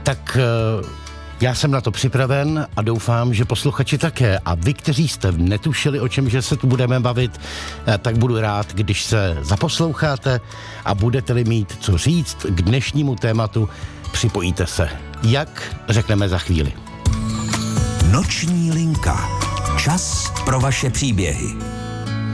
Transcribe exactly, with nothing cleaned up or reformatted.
Tak já jsem na to připraven a doufám, že posluchači také. A vy, kteří jste netušili, o čem že se tu budeme bavit, tak budu rád, když se zaposloucháte a budete-li mít co říct k dnešnímu tématu, připojíte se. Jak, řekneme za chvíli. Noční linka. Čas pro vaše příběhy.